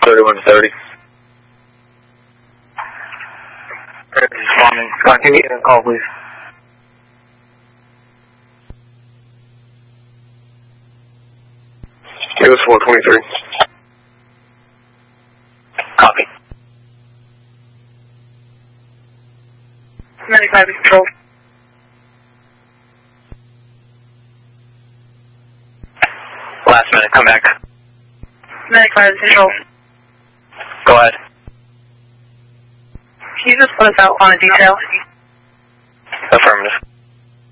3130. Responding. Can you get a call, please? It was 423. Copy. 95 is control. Last minute, come back. 95 is control. Go ahead. Can you just put us out on a detail? Affirmative.